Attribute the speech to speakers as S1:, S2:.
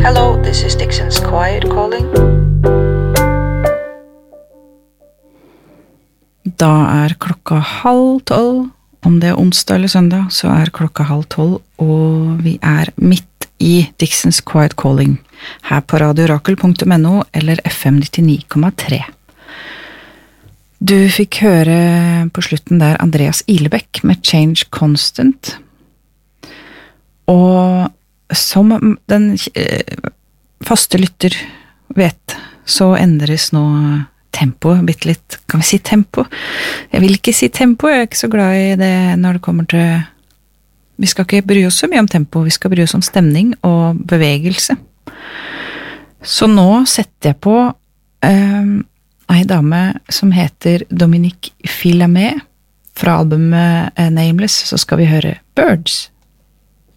S1: Hello, this is Dixon's Quiet calling.
S2: Da klokka 11:30, om det onsdag eller søndag, så klokka 11:30, og vi midt i Dixon's Quiet Calling, her på radiorakel.no eller FM 99,3. Du fikk høre på slutten der Andreas Ilebekk med Change Constant, og som den faste lytter vet, så endres nå tempo, bitte litt. Kan vi si tempo? Jeg vil ikke si tempo, jeg ikke så glad i det når det kommer til... Vi skal ikke bry oss så mye om tempo, vi skal bry oss om stemning og bevegelse. Så nå setter jeg på en dame som heter Dominique Filamet. Fra albumet Nameless så skal vi høre Birds.